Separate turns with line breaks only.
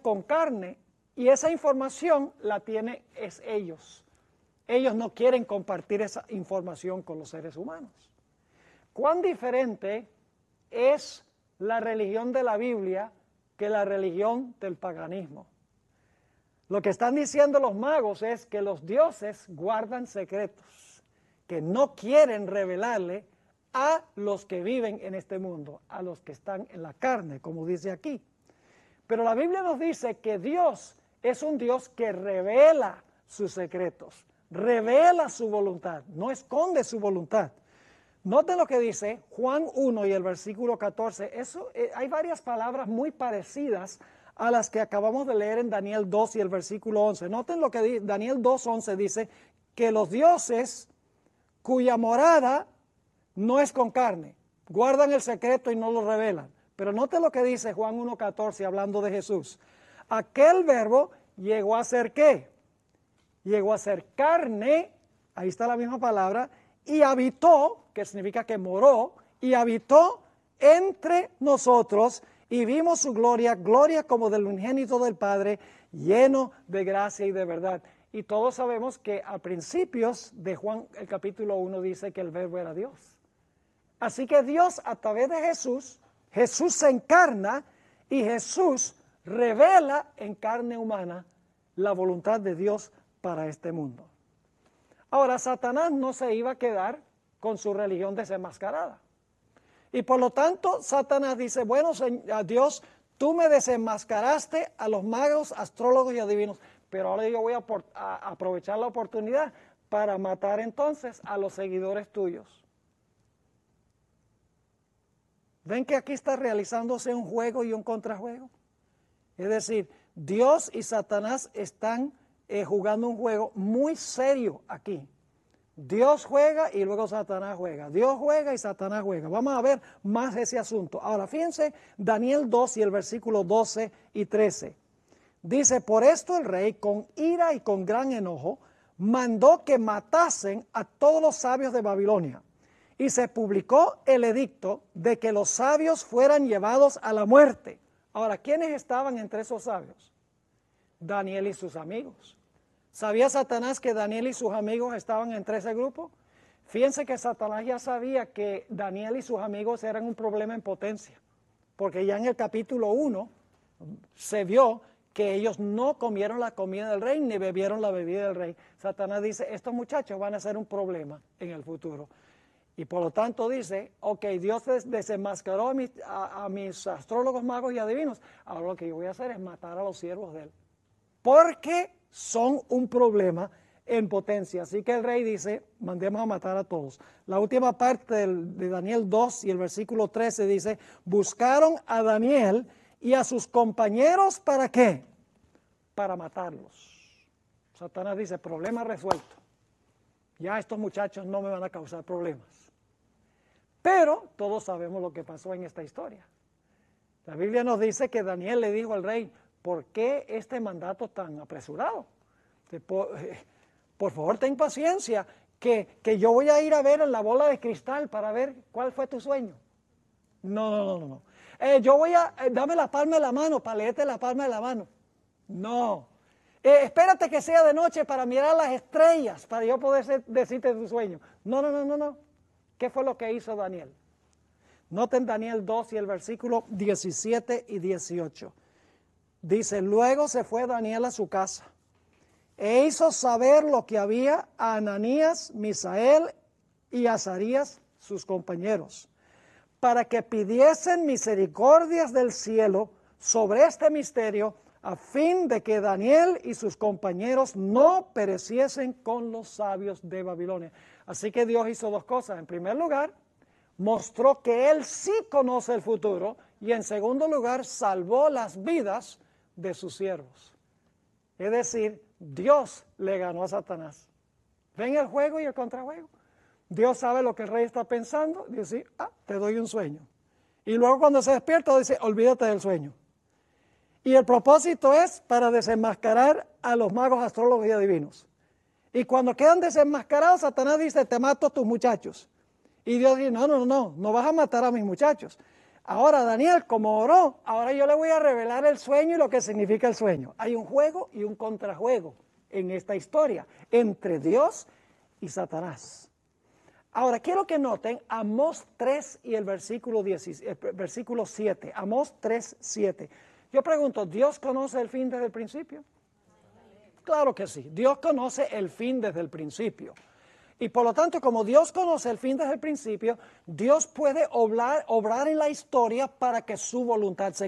con carne y esa información la tiene es ellos. Ellos no quieren compartir esa información con los seres humanos. ¿Cuán diferente es la religión de la Biblia que la religión del paganismo? Lo que están diciendo los magos es que los dioses guardan secretos, que no quieren revelarle a los que viven en este mundo, a los que están en la carne, como dice aquí. Pero la Biblia nos dice que Dios es un Dios que revela sus secretos, revela su voluntad, no esconde su voluntad. Noten lo que dice Juan 1 y el versículo 14. Hay varias palabras muy parecidas a las que acabamos de leer en Daniel 2 y el versículo 11. Noten lo que dice Daniel 2:11, dice que los dioses cuya morada no es con carne, guardan el secreto y no lo revelan. Pero noten lo que dice Juan 1:14 hablando de Jesús. Aquel verbo llegó a ser ¿qué? Llegó a ser carne, ahí está la misma palabra, y habitó, que significa que moró, y habitó entre nosotros, y vimos su gloria, gloria como del unigénito del Padre, lleno de gracia y de verdad. Y todos sabemos que a principios de Juan, el capítulo 1, dice que el verbo era Dios. Así que Dios, a través de Jesús, Jesús se encarna y Jesús revela en carne humana la voluntad de Dios para este mundo. Ahora, Satanás no se iba a quedar con su religión desenmascarada. Y por lo tanto, Satanás dice, bueno, Dios, tú me desenmascaraste a los magos, astrólogos y adivinos, pero ahora yo voy a aprovechar la oportunidad para matar entonces a los seguidores tuyos. ¿Ven que aquí está realizándose un juego y un contrajuego? Es decir, Dios y Satanás están jugando un juego muy serio aquí. Dios juega y luego Satanás juega. Dios juega y Satanás juega. Vamos a ver más ese asunto. Ahora, fíjense, Daniel 2 y el versículo 12 y 13. Dice, por esto el rey, con ira y con gran enojo, mandó que matasen a todos los sabios de Babilonia. Y se publicó el edicto de que los sabios fueran llevados a la muerte. Ahora, ¿quiénes estaban entre esos sabios? Daniel y sus amigos. ¿Sabía Satanás que Daniel y sus amigos estaban entre ese grupo? Fíjense que Satanás ya sabía que Daniel y sus amigos eran un problema en potencia, porque ya en el capítulo 1 se vio que ellos no comieron la comida del rey ni bebieron la bebida del rey. Satanás dice, estos muchachos van a ser un problema en el futuro. Y por lo tanto dice, ok, Dios desenmascaró a mis astrólogos, magos y adivinos. Ahora lo que yo voy a hacer es matar a los siervos de él. Porque son un problema en potencia. Así que el rey dice, mandemos a matar a todos. La última parte de Daniel 2 y el versículo 13 dice, buscaron a Daniel y a sus compañeros, ¿para qué? Para matarlos. Satanás dice, problema resuelto. Ya estos muchachos no me van a causar problemas. Pero todos sabemos lo que pasó en esta historia. La Biblia nos dice que Daniel le dijo al rey, ¿por qué este mandato tan apresurado? Por favor, ten paciencia, que yo voy a ir a ver en la bola de cristal para ver cuál fue tu sueño. No. Yo voy a, dame la palma de la mano para leerte la palma de la mano. No. Espérate que sea de noche para mirar las estrellas, para yo poder decirte tu sueño. No. ¿Qué fue lo que hizo Daniel? Noten Daniel 2 y el versículo 17 y 18. Dice, luego se fue Daniel a su casa e hizo saber lo que había a Ananías, Misael y Azarías, sus compañeros, para que pidiesen misericordias del cielo sobre este misterio, a fin de que Daniel y sus compañeros no pereciesen con los sabios de Babilonia. Así que Dios hizo dos cosas. En primer lugar, mostró que Él sí conoce el futuro, y en segundo lugar, salvó las vidas de sus siervos. Es decir, Dios le ganó a Satanás. ¿Ven el juego y el contrajuego? Dios sabe lo que el rey está pensando, dice, te doy un sueño. Y luego cuando se despierta dice, olvídate del sueño. Y el propósito es para desenmascarar a los magos, astrólogos y adivinos. Y cuando quedan desenmascarados, Satanás dice, te mato a tus muchachos. Y Dios dice, no vas a matar a mis muchachos. Ahora Daniel, como oró, ahora yo le voy a revelar el sueño y lo que significa el sueño. Hay un juego y un contrajuego en esta historia entre Dios y Satanás. Ahora, quiero que noten Amós 3 y el versículo 7. Amós 3, 7. Yo pregunto, ¿Dios conoce el fin desde el principio? Claro que sí. Dios conoce el fin desde el principio. Y por lo tanto, como Dios conoce el fin desde el principio, Dios puede obrar en la historia para que su voluntad se